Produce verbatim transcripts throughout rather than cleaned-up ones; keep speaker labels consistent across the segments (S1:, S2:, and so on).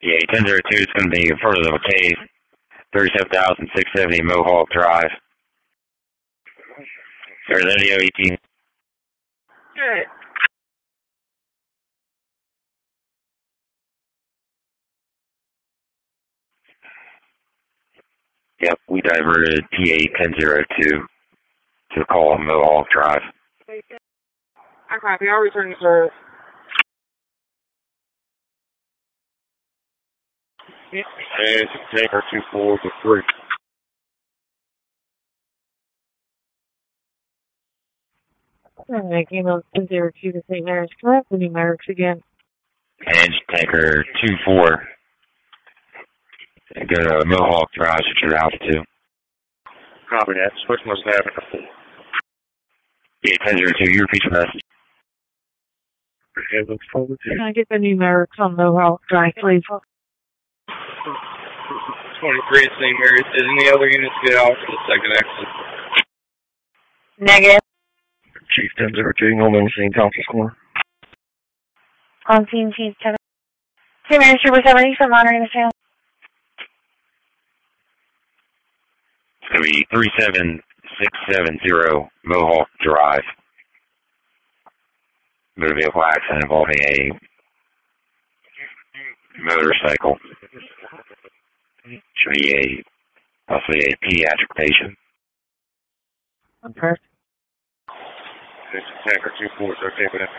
S1: Yeah, ten oh two is going to be in front of the cave, thirty-seven thousand six hundred seventy Mohawk Drive. There's N E O eighteen.
S2: Good.
S1: Yep, we diverted P A ten oh two to call Mohawk Drive.
S2: I copy. I'll return the service.
S3: And Tanker two four to three.
S2: Alright, came on ten oh two to Saint Mary's. Correct the numerics again.
S1: And Tanker two four. Go to Mohawk Drive, switch it out to two.
S3: Copy that. Switch must have it.
S1: Yeah, ten oh two, you repeat your message.
S3: Okay, looks forward to
S2: Can I get the numerics on Mohawk Drive, please?
S3: twenty-three at Saint Mary's. Did any other units get out for the second exit?
S2: Negative.
S3: Chief ten oh two, home in Saint Thomas's Corner.
S2: On scene, Chief ten. Saint Mary's Trooper seventy for monitoring the channel.
S1: It's going to be three seven six seven zero Mohawk Drive. Motor vehicle accident involving a motorcycle. Should be a, possibly a pediatric patient.
S2: Okay.
S3: This is Tanker two four, so okay with that.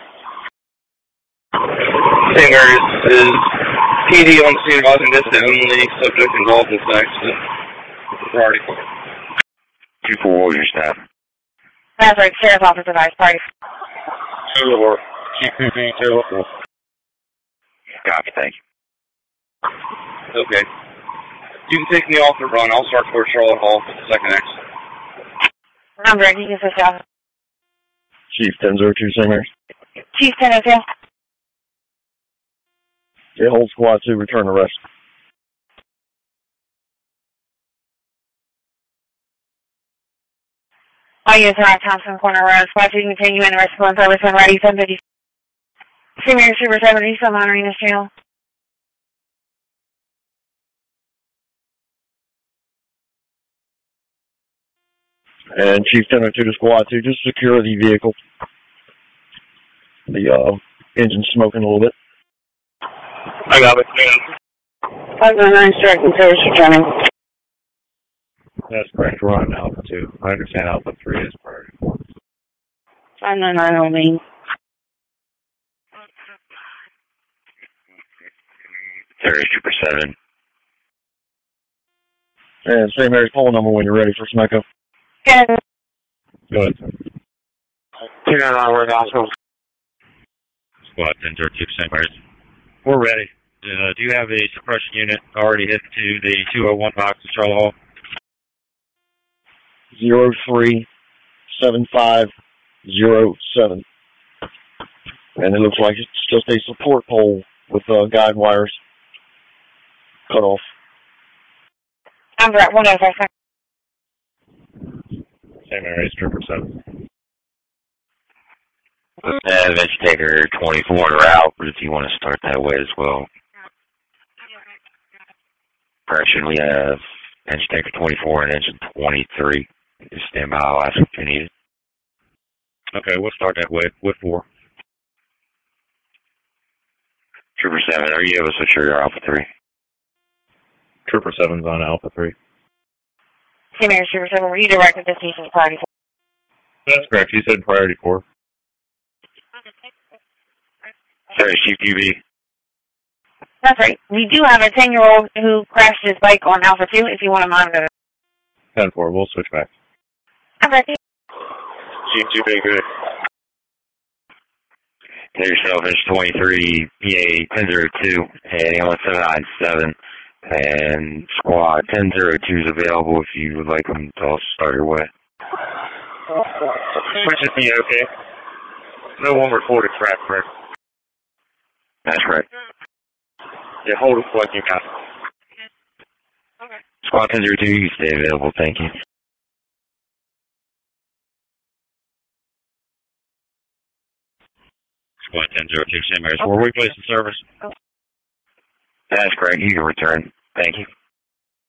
S3: Saint Mary's is P D on scene causing this the only subject involved in this accident. Priority.
S1: two four, what was your staff?
S2: That's right, Sheriff's Office advice, party.
S3: Two or Chief fifteen, two or.
S1: Copy, thank you.
S3: Okay. You can take me off the run. I'll start towards Charlotte Hall for the second exit.
S2: I'm ready, you can switch off.
S3: Chief ten oh two, Saint Mary's.
S2: Chief ten oh two.
S3: Yeah, hold squad two, return to rest.
S2: All units are on Thompson Corner Road. Squad two continue in the rest of the service when ready, ten fifty. Saint Mary's Trooper seventy, still monitoring this channel.
S3: And Chief ten oh two to Squad two, just secure the vehicle. The uh, engine's smoking a little bit. I got it, man.
S2: five nine nine, strike and service returning.
S3: That's correct. We're on Alpha two. I understand Alpha three is priority.
S2: five nine nine, on me.
S1: There is Trooper seven.
S3: And Saint Mary's poll number when you're ready for Smecco.
S2: Good.
S3: Go ahead.
S1: two nine nine, we're in the hospital.
S3: Squad ten oh two, Saint Mary's. We're ready. Uh, do you have a suppression unit already hit to the two oh one box at Charlotte Hall? Zero three seven five zero seven. And it looks like it's just a support pole with uh, guide wires cut off.
S2: I'm at one oh five.
S3: Saint Mary's, Trooper seven.
S1: And Adventure Taker twenty-four en route, but if you want to start that way as well. Correction, we have Engine Taker twenty-four and Engine twenty-three. Just stand by, I'll ask if you need it.
S3: Okay, we'll start that way with four.
S1: Trooper seven, are you able to switch your Alpha three?
S3: Trooper seven's on Alpha three.
S2: Saint Mary's Trooper seven, redirected destination to priority four.
S3: That's correct, you said priority four.
S1: Sorry, Chief U V.
S2: That's right. We do have a ten-year-old who crashed his bike on Alpha two if you want to monitor it.
S3: ten four, we'll switch back.
S2: Okay.
S3: Chief U V, good.
S1: Take yourself, Engine twenty-three, P A ten oh two, and Ambulance seven nine seven, and Squad ten oh two is available if you would like them to all start your way.
S3: Switch is me, okay? No one reported crash, correct?
S1: That's right.
S3: Yeah, hold it like you got.
S2: Okay.
S1: Squad ten oh two, you can stay available, thank you.
S3: Squad ten oh two, Saint Mary's. Were we placed in service?
S1: That's correct. You can return. Thank you.